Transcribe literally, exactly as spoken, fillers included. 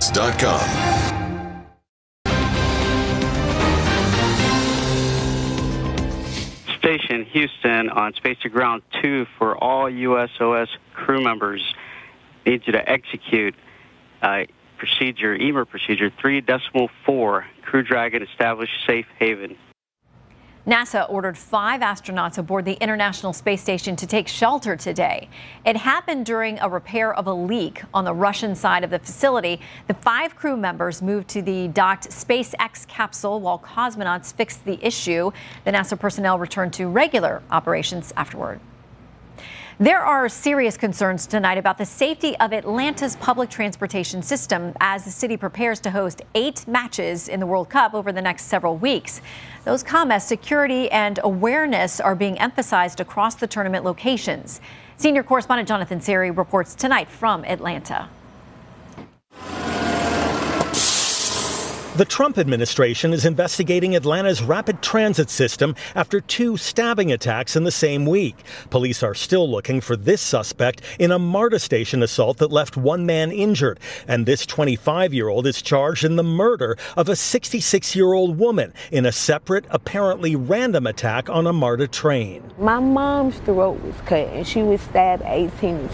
news dot com. Station Houston on Space to Ground two for all U S O S crew members. Need you to execute uh, procedure, E M E R procedure three decimal four. Crew Dragon established safe haven. NASA ordered five astronauts aboard the International Space Station to take shelter today. It happened during a repair of a leak on the Russian side of the facility. The five crew members moved to the docked SpaceX capsule while cosmonauts fixed the issue. The NASA personnel returned to regular operations afterward. There are serious concerns tonight about the safety of Atlanta's public transportation system as the city prepares to host eight matches in the World Cup over the next several weeks. Those come as security and awareness are being emphasized across the tournament locations. Senior correspondent Jonathan Siri reports tonight from Atlanta. The Trump administration is investigating Atlanta's rapid transit system after two stabbing attacks in the same week. Police are still looking for this suspect in a MARTA station assault that left one man injured. And this twenty-five-year-old is charged in the murder of a sixty-six-year-old woman in a separate, apparently random attack on a MARTA train. My mom's throat was cut and she was stabbed eighteen